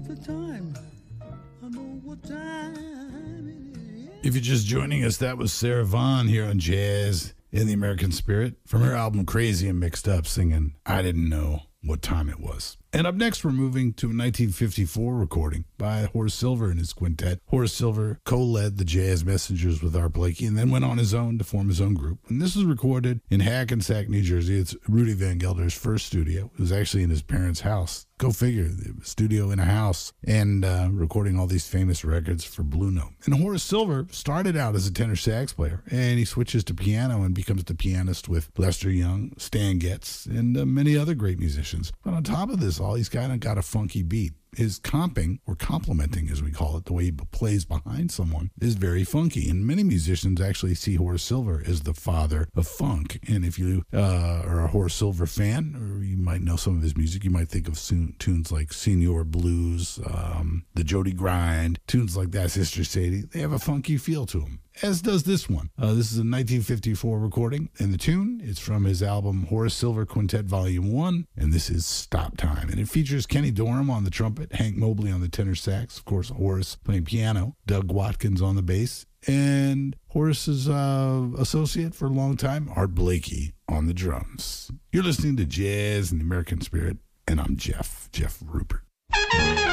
the time. I know what time it is. If you're just joining us, that was Sarah Vaughan here on Jazz in the American Spirit from her album Crazy and Mixed Up, singing I Didn't Know What Time It Was. And up next, we're moving to a 1954 recording by Horace Silver and his quintet. Horace Silver co-led the Jazz Messengers with Art Blakey and then went on his own to form his own group. And this was recorded in Hackensack, New Jersey. It's Rudy Van Gelder's first studio. It was actually in his parents' house. Go figure, studio in a house, and recording all these famous records for Blue Note. And Horace Silver started out as a tenor sax player, and he switches to piano and becomes the pianist with Lester Young, Stan Getz, and many other great musicians. But on top of this all, he's kind of got a funky beat. His comping, or complimenting as we call it, the way he plays behind someone, is very funky. And many musicians actually see Horace Silver as the father of funk. And if you are a Horace Silver fan, or you might know some of his music, you might think of tunes like Senior Blues, the Jody Grind, tunes like that, Sister Sadie. They have a funky feel to them, as does this one. This is a 1954 recording, and the tune is from his album Horace Silver Quintet Volume 1, and this is Stop Time. And it features Kenny Dorham on the trumpet, Hank Mobley on the tenor sax, of course Horace playing piano, Doug Watkins on the bass, and Horace's associate for a long time, Art Blakey, on the drums. You're listening to Jazz in the American Spirit, and I'm Jeff Rupert.